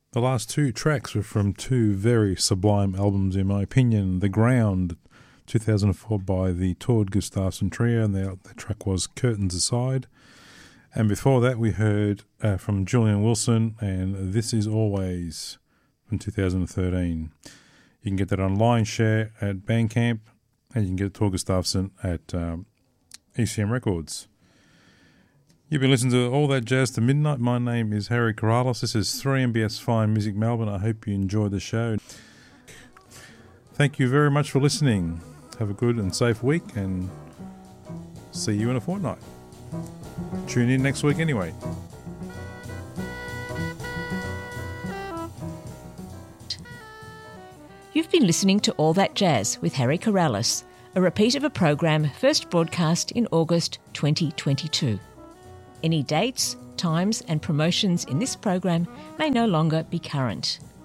The last two tracks were from two very sublime albums, in my opinion. The Ground, 2004, by the Tord Gustafsson Trio, and the track was Curtains Aside. And before that, we heard from Julian Wilson, and This Is Always, from 2013. You can get that on Lionshare at Bandcamp, and you can get Tord Gustafsson at ECM Records. You've been listening to All That Jazz to Midnight. My name is Harry Corrales. This is 3MBS Fine Music Melbourne. I hope you enjoyed the show. Thank you very much for listening. Have a good and safe week, and see you in a fortnight. Tune in next week anyway. You've been listening to All That Jazz with Harry Corrales, a repeat of a program first broadcast in August 2022. Any dates, times and promotions in this program may no longer be current.